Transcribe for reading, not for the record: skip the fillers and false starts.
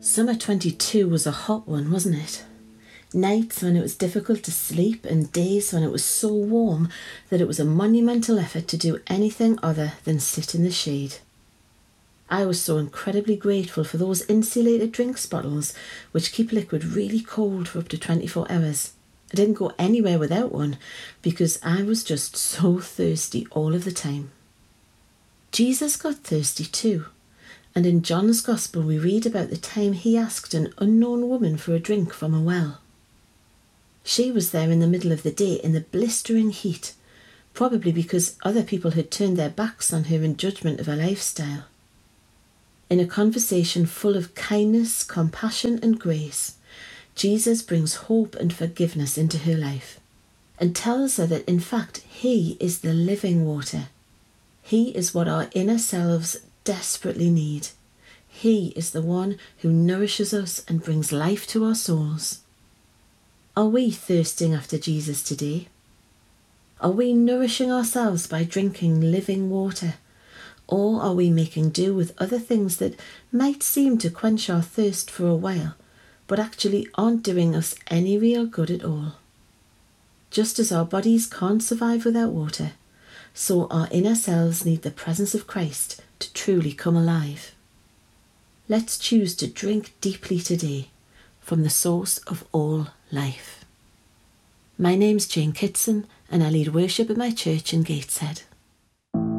Summer 22 was a hot one, wasn't it? Nights when it was difficult to sleep and days when it was so warm that it was a monumental effort to do anything other than sit in the shade. I was so incredibly grateful for those insulated drinks bottles which keep liquid really cold for up to 24 hours. I didn't go anywhere without one because I was just so thirsty all of the time. Jesus got thirsty too. And in John's Gospel we read about the time he asked an unknown woman for a drink from a well. She was there in the middle of the day in the blistering heat, probably because other people had turned their backs on her in judgment of her lifestyle. In a conversation full of kindness, compassion and grace, Jesus brings hope and forgiveness into her life and tells her that in fact he is the living water. He is what our inner selves desperately need. He is the one who nourishes us and brings life to our souls. Are we thirsting after Jesus today? Are we nourishing ourselves by drinking living water? Or are we making do with other things that might seem to quench our thirst for a while, but actually aren't doing us any real good at all? Just as our bodies can't survive without water, so our inner selves need the presence of Christ to truly come alive. Let's choose to drink deeply today from the source of all life. My name's Jane Kitson and I lead worship at my church in Gateshead.